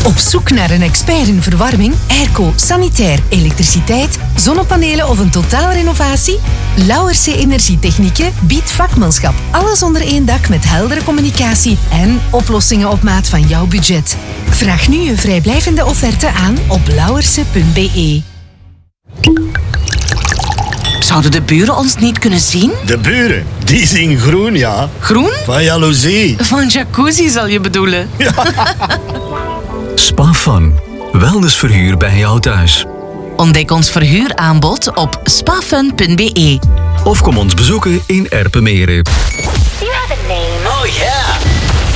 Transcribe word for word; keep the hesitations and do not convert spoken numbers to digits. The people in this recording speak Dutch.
Op zoek naar een expert in verwarming, airco, sanitair, elektriciteit, zonnepanelen of een totaalrenovatie? Lauwerse Energietechnieken biedt vakmanschap. Alles onder één dak met heldere communicatie en oplossingen op maat van jouw budget. Vraag nu je vrijblijvende offerte aan op lauwerse punt b e. Zouden de buren ons niet kunnen zien? De buren, die zien groen, ja. Groen? Van jaloezie. Van jacuzzi zal je bedoelen. Ja. Spa Fun. Wellnessverhuur bij jou thuis. Ontdek ons verhuuraanbod op spafun punt b e. Of kom ons bezoeken in Erpenmeren. You have a name. Oh yeah!